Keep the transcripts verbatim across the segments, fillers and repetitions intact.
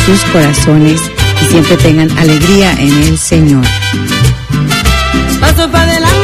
sus corazones y siempre tengan alegría en el Señor. Paso para adelante.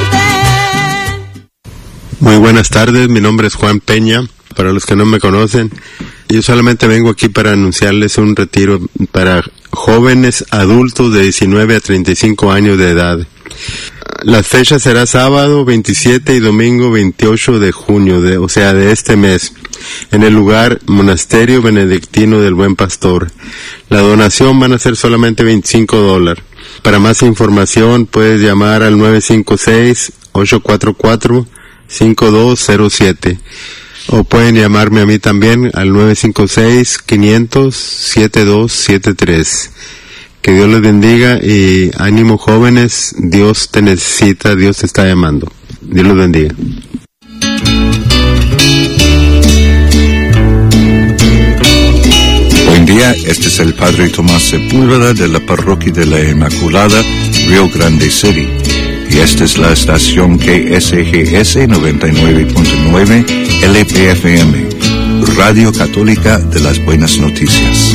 Muy buenas tardes, mi nombre es Juan Peña. Para los que no me conocen, yo solamente vengo aquí para anunciarles un retiro para jóvenes adultos de diecinueve a treinta y cinco años de edad. Las fechas será sábado veintisiete y domingo veintiocho de junio, de, o sea, de este mes, en el lugar Monasterio Benedictino del Buen Pastor. La donación van a ser solamente veinticinco dólares. Para más información puedes llamar al nueve cinco seis, ocho cuatro cuatro, cinco dos cero siete o pueden llamarme a mí también al nueve cinco seis, quinientos, setenta y dos setenta y tres. Que Dios les bendiga y ánimo jóvenes, Dios te necesita, Dios te está llamando. Dios los bendiga. Buen día, este es el Padre Tomás Sepúlveda de la Parroquia de la Inmaculada, Rio Grande City. Y esta es la estación K S G S noventa y nueve punto nueve L P F M, Radio Católica de las Buenas Noticias.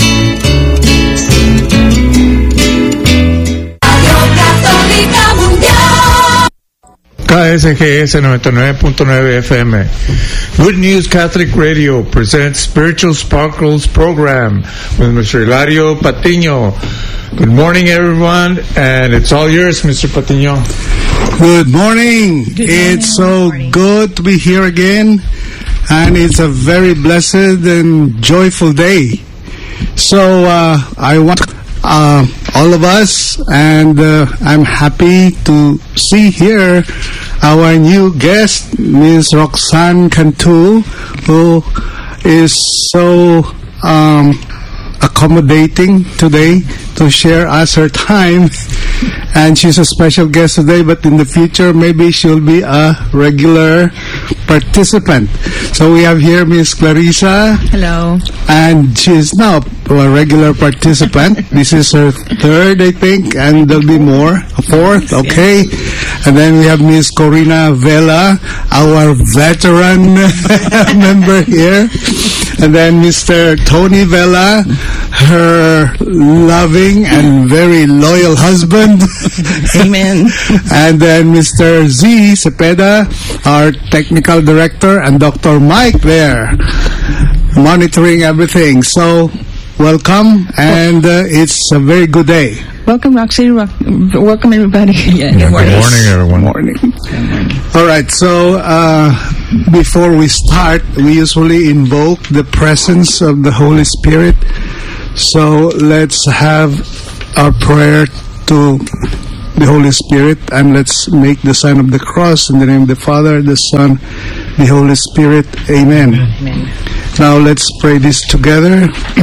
K S G S noventa y nueve punto nueve F M. Good News Catholic Radio presents Spiritual Sparkles program with Mister Hilario Patiño. Good morning, everyone, and it's all yours, Mister Patiño. Good morning. Good it's so morning. good to be here again, and it's a very blessed and joyful day. So uh, I want uh, all of us, and uh, I'm happy to see here our new guest, Miss Roxanne Cantu, who is so um, accommodating today to share us her time. And she's a special guest today, but in the future maybe she'll be a regular participant. So we have here Miss Clarissa. Hello. And she is now a regular participant. This is her third, I think, and there'll be more, a fourth, okay? And then we have Miss Corina Vela, our veteran member here. And then Mister Tony Vela, her loving and very loyal husband. Amen. And then Mister Z Cepeda, our technical director, and Doctor Mike there, monitoring everything. So, welcome, and uh, it's a very good day. Welcome, Roxy. Ro- welcome, everybody. Yeah, Good morning, everyone. Morning. All right, so uh, before we start, we usually invoke the presence of the Holy Spirit. So let's have our prayer to the Holy Spirit, and let's make the sign of the cross in the name of the Father, the Son, the Holy Spirit. Amen. Amen. Now let's pray this together.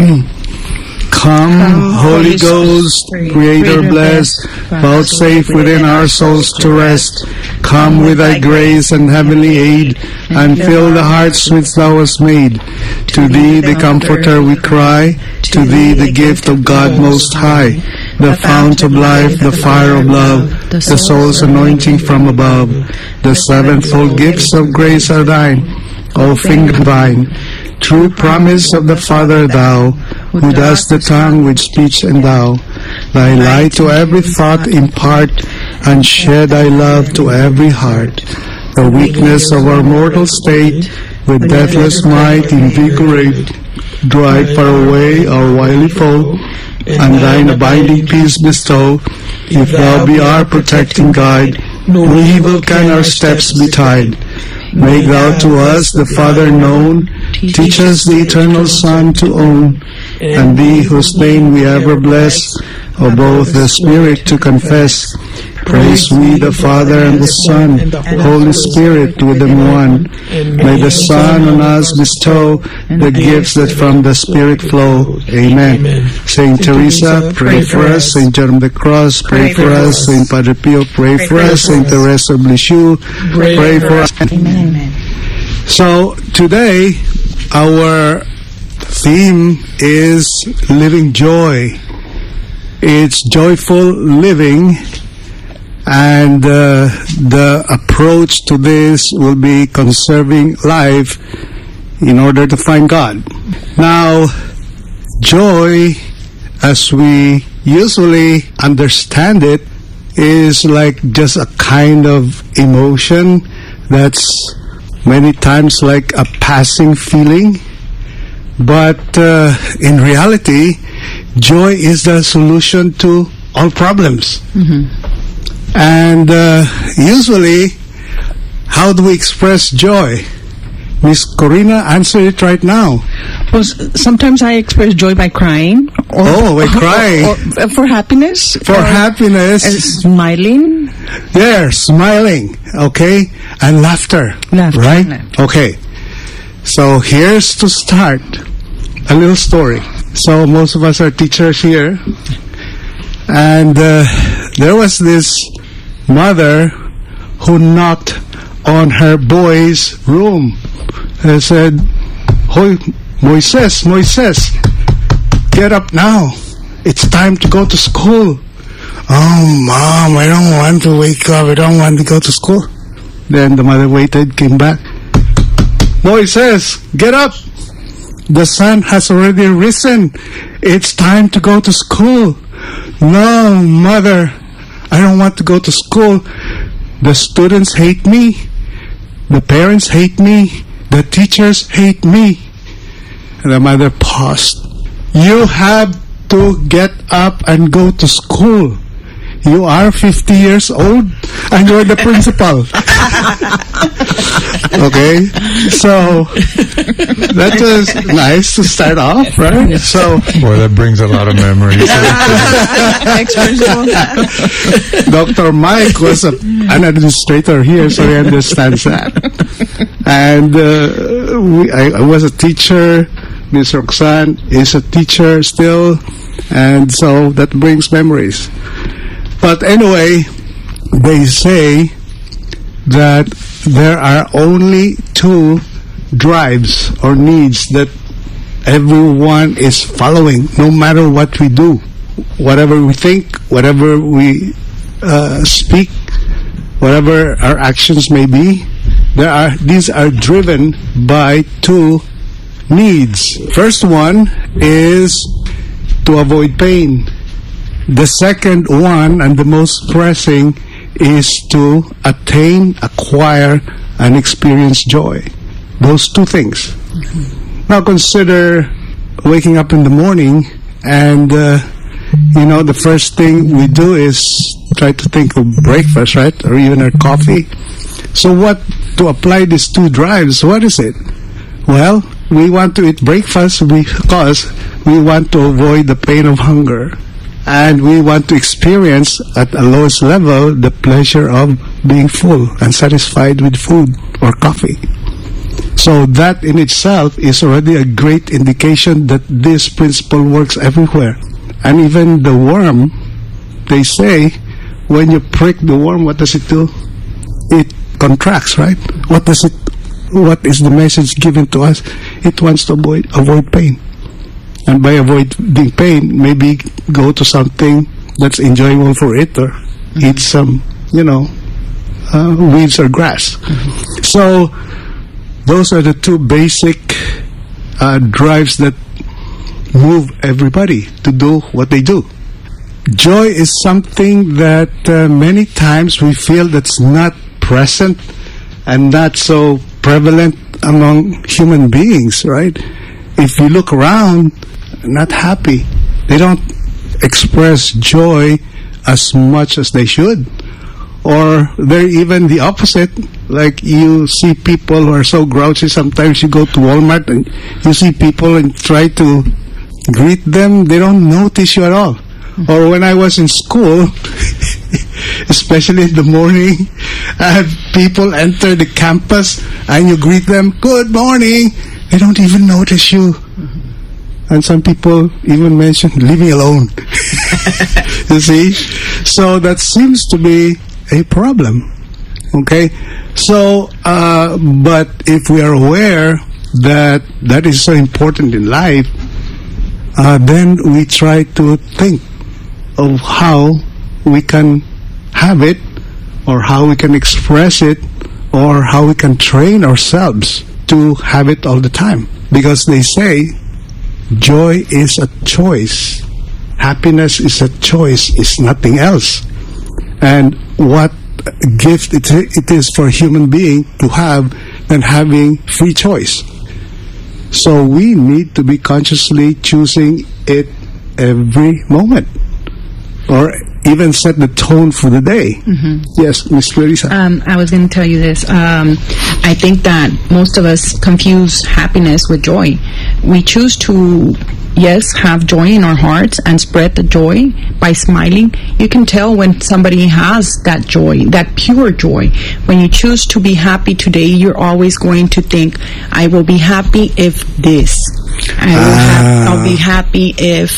Come, Come, Holy Holy Ghost, Spirit, Creator Creator blessed, blessed, vouchsafe within our souls to rest. Come with thy grace and heavenly aid, and fill the hearts which thou hast made. To thee, the Comforter, we cry, to thee, the gift of God Most High, the fount of life, the fire of love, the soul's anointing from above. The sevenfold gifts of grace are thine, O finger divine. True promise of the Father thou, who dost the tongue with speech endow. Thy light to every thought impart, and shed thy love to every heart. The weakness of our mortal state, with deathless might invigorate. Drive far away our wily foe, and thine abiding peace bestow. If thou be our protecting guide, no evil can our steps betide. Make thou to us the Father known, teach us the eternal Son to own, and thee whose name we ever bless, O both the Spirit to confess. Praise we the Father and the Son, Holy Spirit with them one. May the Son on us bestow the gifts that from the Spirit flow. Amen. Saint Teresa, pray for us. Saint John of the Cross, pray for us. Saint Padre Pio, pray for us. Saint Teresa of Lisieux, pray for us. Amen. So today, our theme is living joy. It's joyful living. And uh, the approach to this will be conserving life in order to find God. Now, joy as we usually understand it, is like just a kind of emotion that's many times like a passing feeling. But uh, in reality, joy is the solution to all problems. Mm-hmm. And uh, usually, how do we express joy? Miss Corina, answer it right now. Well, sometimes I express joy by crying. Or, oh, by crying. Or, or, for happiness. For happiness. Smiling. There, smiling. Okay. And laughter. Laughter. Right? Laughter. Okay. So here's to start a little story. So most of us are teachers here. And uh, there was this mother who knocked on her boy's room and said, "Hoy, Moises, Moises, get up now. It's time to go to school." "Oh, Mom, I don't want to wake up. I don't want to go to school." Then the mother waited, came back. "Moises, get up. The sun has already risen. It's time to go to school." "No, Mother, I don't want to go to school. The students hate me. The parents hate me. The teachers hate me." And the mother paused. "You have to get up and go to school. You are fifty years old and you're the principal." Okay, so that was nice to start off, right? So, boy, that brings a lot of memories. Doctor Mike was a, an administrator here, so he understands that. And uh, we, I, I was a teacher. Miss Roxanne is a teacher still, and so that brings memories. But anyway, they say that there are only two drives or needs that everyone is following, no matter what we do. Whatever we think, whatever we uh, speak, whatever our actions may be, there are these are driven by two needs. First one is to avoid pain. The second one, and the most pressing, is to attain, acquire, and experience joy. Those two things. Mm-hmm. Now consider waking up in the morning and, uh, you know, the first thing we do is try to think of breakfast, right? Or even our coffee. So what, to apply these two drives, what is it? Well, we want to eat breakfast because we want to avoid the pain of hunger. And we want to experience at the lowest level the pleasure of being full and satisfied with food or coffee. So that in itself is already a great indication that this principle works everywhere. And even the worm, they say, when you prick the worm, what does it do? It contracts, right? What does it? What is the message given to us? It wants to avoid avoid pain. And by avoiding pain, maybe go to something that's enjoyable for it, or mm-hmm. eat some, you know, uh, weeds or grass. Mm-hmm. So those are the two basic uh, drives that move everybody to do what they do. Joy is something that uh, many times we feel that's not present and not so prevalent among human beings, right? If you look around, not happy. They don't express joy as much as they should. Or they're even the opposite. Like you see people who are so grouchy. Sometimes you go to Walmart and you see people and try to greet them. They don't notice you at all. Mm-hmm. Or when I was in school, especially in the morning, I have people enter the campus and you greet them, "Good morning." They don't even notice you. Mm-hmm. And some people even mention, "Leave me alone." You see? So that seems to be a problem. Okay? So, uh, but if we are aware that that is so important in life, uh, then we try to think of how we can have it, or how we can express it, or how we can train ourselves to have it all the time. Because they say, joy is a choice. Happiness is a choice, is nothing else. And what a gift it, it is for a human being to have than having free choice. So we need to be consciously choosing it every moment, or even set the tone for the day. Mm-hmm. Yes, Miss Clarissa. Um, I was going to tell you this. Um, I think that most of us confuse happiness with joy. We choose to, yes, have joy in our hearts and spread the joy by smiling. You can tell when somebody has that joy, that pure joy. When you choose to be happy today, you're always going to think, I will be happy if this. I will Ah. have, I'll be happy if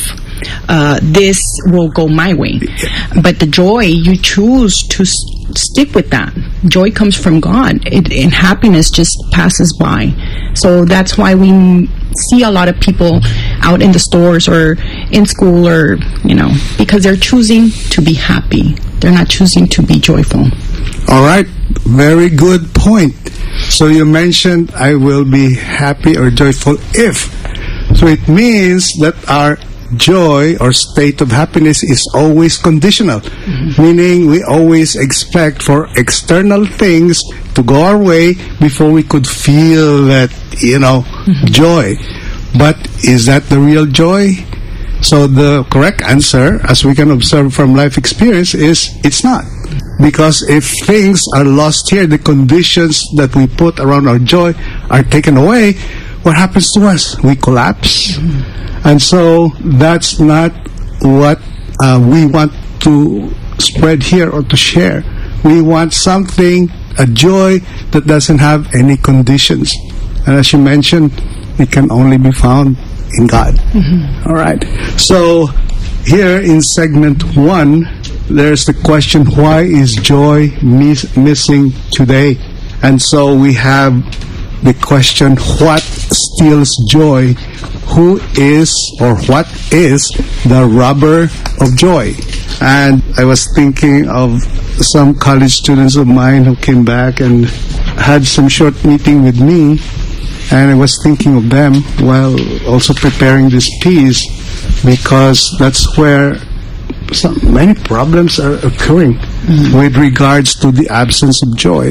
uh, this will go my way. But the joy, you choose to s- stick with that. Joy comes from God, it, and happiness just passes by. So that's why we m- see a lot of people out in the stores or in school, or, you know, because they're choosing to be happy. They're not choosing to be joyful. All right, very good point. So you mentioned I will be happy or joyful if. So it means that our joy or state of happiness is always conditional, mm-hmm. meaning we always expect for external things to go our way before we could feel that, you know, mm-hmm. joy. But is that the real joy? So the correct answer, as we can observe from life experience, is it's not. Because if things are lost here, the conditions that we put around our joy are taken away, what happens to us? We collapse. Mm-hmm. And so that's not what uh, we want to spread here or to share. We want something, a joy that doesn't have any conditions. And as you mentioned, it can only be found in God. Mm-hmm. All right. So here in segment one, there's the question, why is joy mis- missing today? And so we have the question, what steals joy? Who is or what is the robber of joy? And I was thinking of some college students of mine who came back and had some short meeting with me, and I was thinking of them while also preparing this piece, because that's where some, many problems are occurring mm-hmm. with regards to the absence of joy.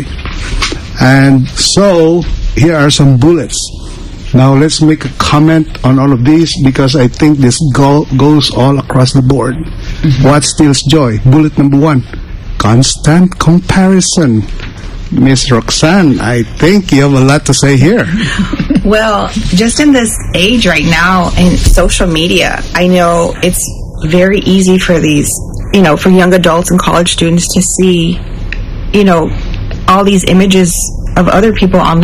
And so here are some bullets. Now let's make a comment on all of these, because I think this go- goes all across the board. Mm-hmm. What steals joy? Bullet number one, constant comparison. Miss Roxanne, I think you have a lot to say here. Well, just in this age right now in social media, I know it's very easy for these, you know, for young adults and college students to see, you know, all these images of other people online.